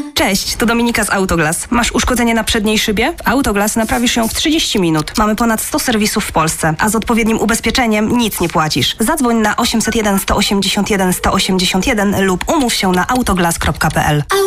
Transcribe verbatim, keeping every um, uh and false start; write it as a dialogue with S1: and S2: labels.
S1: Cześć, to Dominika z Autoglas. Masz uszkodzenie na przedniej szybie? W Autoglas naprawisz ją w trzydzieści minut. Mamy ponad sto serwisów w Polsce, a z odpowiednim ubezpieczeniem nic nie płacisz. Zadzwoń na osiemset jeden sto osiemdziesiąt jeden sto osiemdziesiąt jeden lub umów się na autoglas kropka p l.